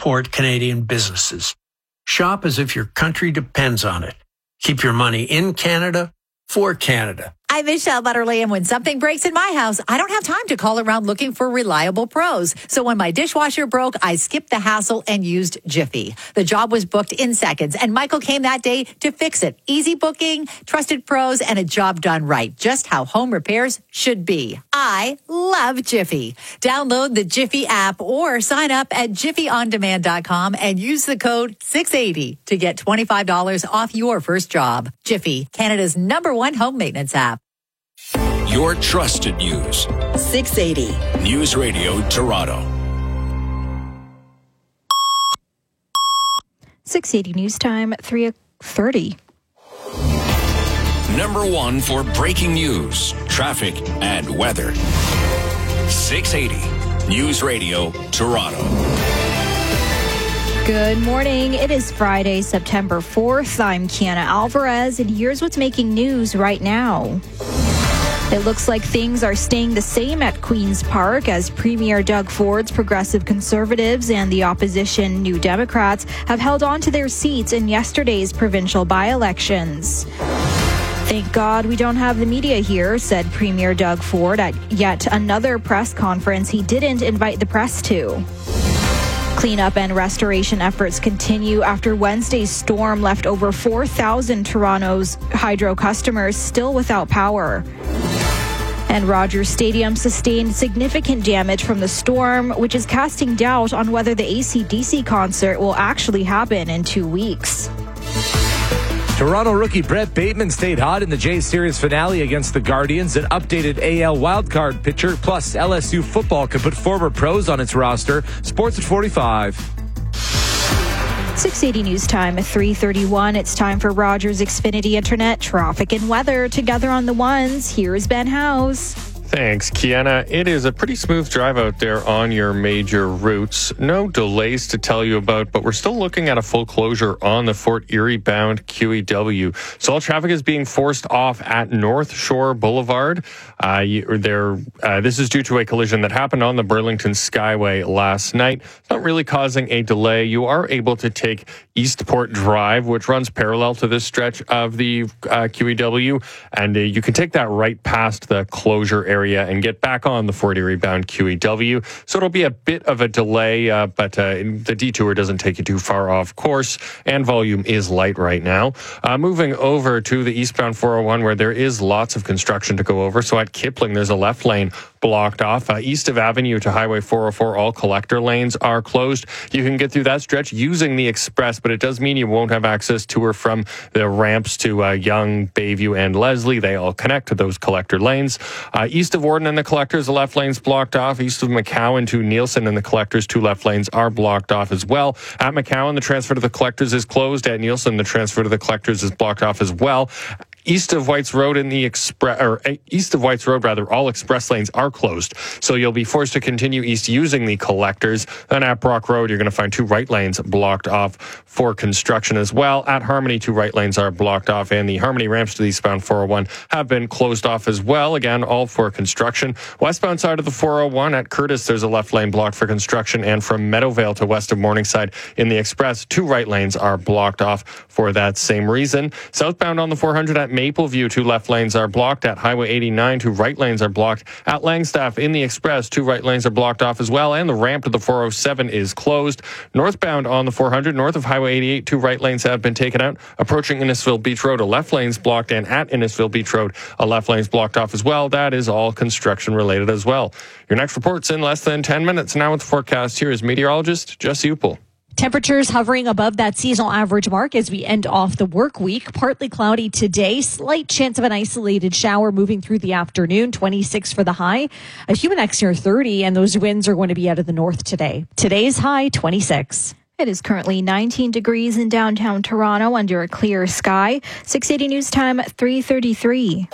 support Canadian businesses. Shop as if your country depends on it. Keep your money in Canada, for Canada. I'm Michelle Butterly, and when something breaks in my house, I don't have time to call around looking for reliable pros. So when my dishwasher broke, I skipped the hassle and used Jiffy. The job was booked in seconds, and Michael came that day to fix it. Easy booking, trusted pros, and a job done right. Just how home repairs should be. I love Jiffy. Download the Jiffy app or sign up at jiffyondemand.com and use the code 680 to get $25 off your first job. Jiffy, Canada's #1 home maintenance app. Your trusted news. 680. News Radio Toronto. 680 News Time, 3:30. #1 for breaking news, traffic, and weather. 680 News Radio Toronto. Good morning. It is Friday, September 4th. I'm Kiana Alvarez, and here's what's making news right now. It looks like things are staying the same at Queen's Park as Premier Doug Ford's Progressive Conservatives and the opposition New Democrats have held on to their seats in yesterday's provincial by-elections. Thank God we don't have the media here, said Premier Doug Ford at yet another press conference he didn't invite the press to. Cleanup and restoration efforts continue after Wednesday's storm left over 4,000 Toronto's hydro customers still without power. And Rogers Stadium sustained significant damage from the storm, which is casting doubt on whether the AC/DC concert will actually happen in 2 weeks. Toronto rookie Brett Bateman stayed hot in the Jays series finale against the Guardians. An updated AL wildcard pitcher, plus LSU football could put former pros on its roster. Sports at 45. 680 News Time at 3:31. It's time for Rogers Xfinity Internet traffic and weather. Together on the ones, here's Ben House. Thanks, Kiana. It is a pretty smooth drive out there on your major routes. No delays to tell you about, but we're still looking at a full closure on the Fort Erie bound QEW. So all traffic is being forced off at North Shore Boulevard. This is due to a collision that happened on the Burlington Skyway last night. It's not really causing a delay. You are able to take Eastport Drive, which runs parallel to this stretch of the QEW, and you can take that right past the closure area and get back on the Fort Erie bound QEW. So it'll be a bit of a delay, but the detour doesn't take you too far off course, and volume is light right now. Moving over to the eastbound 401, where there is lots of construction to go over. So at Kipling, there's a left lane blocked off. East of Avenue to Highway 404, all collector lanes are closed. You can get through that stretch using the express, but it does mean you won't have access to or from the ramps to Young, Bayview, and Leslie. They all connect to those collector lanes. East of Warden and the collectors, the left lane's blocked off. East of McCowan to Nielsen and the collectors, 2 left lanes are blocked off as well. At McCowan, the transfer to the collectors is closed. At Nielsen, the transfer to the collectors is blocked off as well. East of Whites Road all express lanes are closed. So you'll be forced to continue east using the collectors. Then at Brock Road, you're going to find 2 right lanes blocked off for construction as well. At Harmony, 2 right lanes are blocked off, and the Harmony ramps to the eastbound 401 have been closed off as well. Again, all for construction. Westbound side of the 401 at Curtis, there's a left lane blocked for construction, and from Meadowvale to west of Morningside in the express, 2 right lanes are blocked off for that same reason. Southbound on the 400 at Mapleview, 2 left lanes are blocked. At Highway 89, 2 right lanes are blocked. At Langstaff in the express, 2 right lanes are blocked off as well, and the ramp to the 407 is closed. Northbound on the 400, north of Highway 88, 2 right lanes have been taken out. Approaching Innisfil Beach Road, a left lane's blocked, and at Innisfil Beach Road, a left lane's blocked off as well. That is all construction related as well. Your next report's in less than 10 minutes. Now with the forecast, here is meteorologist Jesse Upel. Temperatures hovering above that seasonal average mark as we end off the work week. Partly cloudy today. Slight chance of an isolated shower moving through the afternoon. 26 for the high. A humid next near 30, and those winds are going to be out of the north today. Today's high, 26. It is currently 19 degrees in downtown Toronto under a clear sky. 680 News Time at 3:33.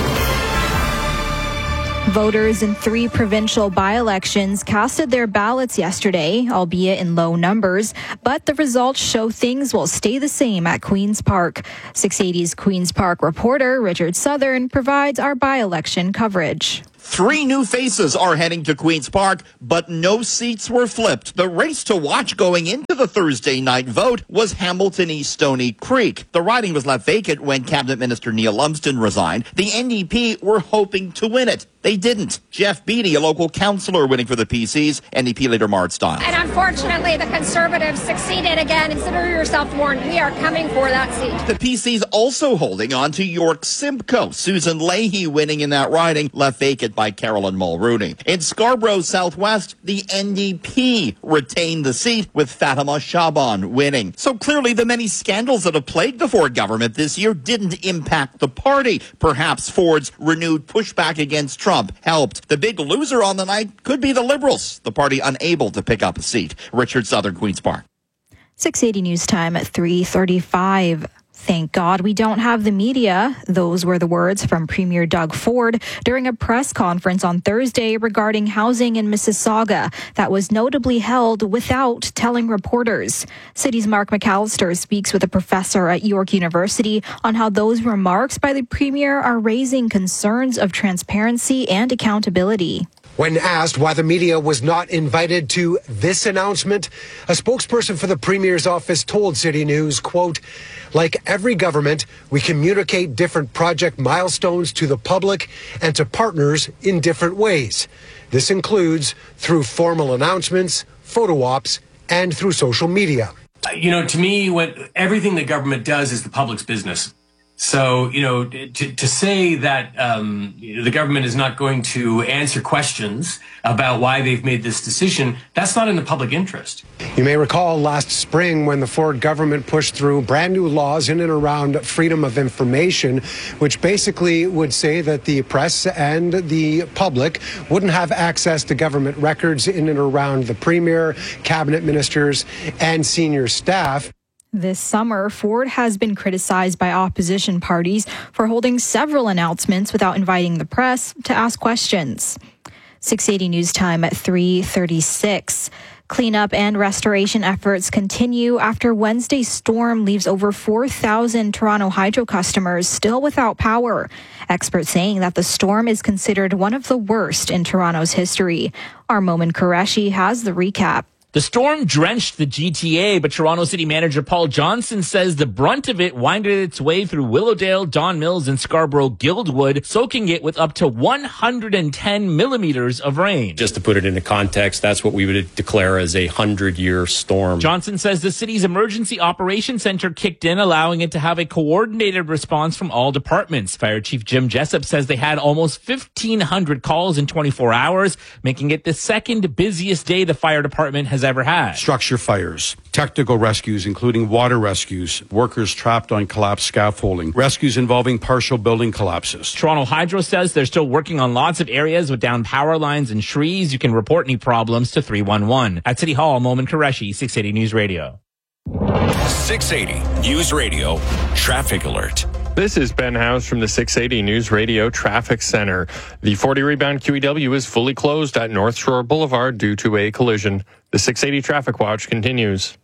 Voters in 3 provincial by-elections casted their ballots yesterday, albeit in low numbers, but the results show things will stay the same at Queen's Park. 680's Queen's Park reporter Richard Southern provides our by-election coverage. 3 new faces are heading to Queen's Park, but no seats were flipped. The race to watch going into the Thursday night vote was Hamilton East Stony Creek. The riding was left vacant when Cabinet Minister Neil Lumsden resigned. The NDP were hoping to win it. They didn't. Jeff Beattie, a local councillor winning for the PCs, NDP leader Mart Stiles. And unfortunately, the Conservatives succeeded again. Consider yourself warned. We are coming for that seat. The PCs also holding on to York Simcoe. Susan Leahy winning in that riding, left vacant by Carolyn Mulrooney. In Scarborough Southwest, the NDP retained the seat with Fatima Shaban winning. So clearly the many scandals that have plagued the Ford government this year didn't impact the party. Perhaps Ford's renewed pushback against Trump helped. The big loser on the night could be the Liberals, the party unable to pick up a seat. Richard Southern, Queen's Park. 680 News Time at 3:35. Thank God we don't have the media. Those were the words from Premier Doug Ford during a press conference on Thursday regarding housing in Mississauga that was notably held without telling reporters. City's Mark McAllister speaks with a professor at York University on how those remarks by the Premier are raising concerns of transparency and accountability. When asked why the media was not invited to this announcement, a spokesperson for the Premier's office told City News, quote, "Like every government, we communicate different project milestones to the public and to partners in different ways. This includes through formal announcements, photo ops, and through social media." To me, everything the government does is the public's business. So, to say that the government is not going to answer questions about why they've made this decision, that's not in the public interest. You may recall last spring when the Ford government pushed through brand new laws in and around freedom of information, which basically would say that the press and the public wouldn't have access to government records in and around the Premier, cabinet ministers, and senior staff. This summer, Ford has been criticized by opposition parties for holding several announcements without inviting the press to ask questions. 680 News Time at 3:36. Cleanup and restoration efforts continue after Wednesday's storm leaves over 4,000 Toronto Hydro customers still without power. Experts saying that the storm is considered one of the worst in Toronto's history. Our Momin Qureshi has the recap. The storm drenched the GTA, but Toronto City Manager Paul Johnson says the brunt of it winded its way through Willowdale, Don Mills, and Scarborough Guildwood, soaking it with up to 110 millimeters of rain. Just to put it into context, that's what we would declare as a 100-year storm. Johnson says the city's emergency operations center kicked in, allowing it to have a coordinated response from all departments. Fire Chief Jim Jessup says they had almost 1,500 calls in 24 hours, making it the second busiest day the fire department has ever had. Structure fires, technical rescues, including water rescues, workers trapped on collapsed scaffolding, rescues involving partial building collapses. Toronto Hydro says they're still working on lots of areas with downed power lines and trees. You can report any problems to 311. At City Hall, Momin Qureshi, 680 News Radio. 680 News Radio Traffic Alert. This is Ben House from the 680 News Radio Traffic Center. The 40 rebound QEW is fully closed at North Shore Boulevard due to a collision. The 680 Traffic Watch continues.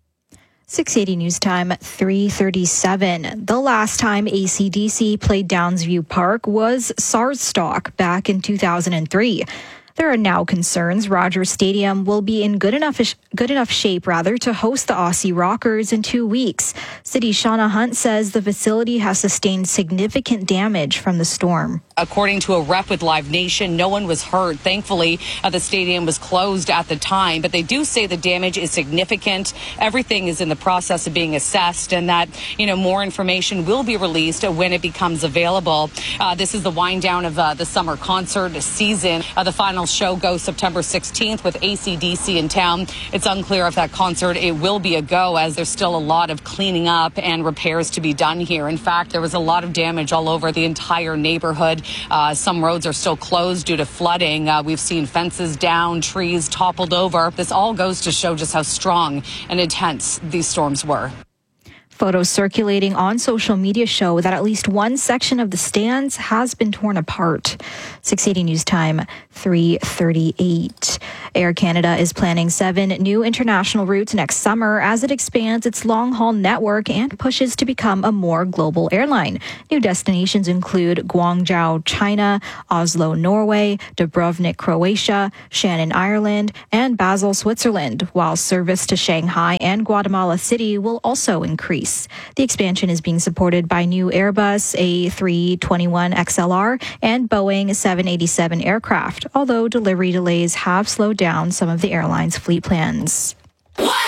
680 News Time at 3:37. The last time AC/DC played Downsview Park was Sarsstock back in 2003. There are now concerns Rogers Stadium will be in good enough shape to host the Aussie Rockers in 2 weeks. City Shauna Hunt says the facility has sustained significant damage from the storm. According to a rep with Live Nation, no one was hurt. Thankfully, the stadium was closed at the time, but they do say the damage is significant. Everything is in the process of being assessed, and that, more information will be released when it becomes available. This is the wind down of the summer concert season. The final show goes September 16th with AC/DC in town. It's unclear if that concert it will be a go, as there's still a lot of cleaning up and repairs to be done here. In fact, there was a lot of damage all over the entire neighborhood. Some roads are still closed due to flooding. We've seen fences down, trees toppled over. This all goes to show just how strong and intense these storms were. Photos circulating on social media show that at least one section of the stands has been torn apart. 680 News Time, 3:38. Air Canada is planning 7 new international routes next summer as it expands its long-haul network and pushes to become a more global airline. New destinations include Guangzhou, China, Oslo, Norway, Dubrovnik, Croatia, Shannon, Ireland, and Basel, Switzerland, while service to Shanghai and Guatemala City will also increase. The expansion is being supported by new Airbus A321XLR and Boeing 787 aircraft, although delivery delays have slowed down some of the airline's fleet plans.